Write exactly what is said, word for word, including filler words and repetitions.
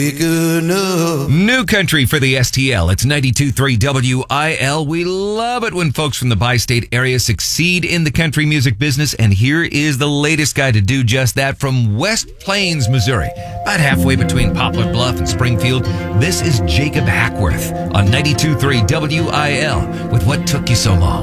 Good enough. New country for the S T L. It's ninety-two point three W I L. We love it when folks from the bi-state area succeed in the country music business, and here is the latest guy to do just that from West Plains, Missouri, about halfway between Poplar Bluff and Springfield. This is Jacob Hackworth on ninety-two point three W I L with What Took You So Long.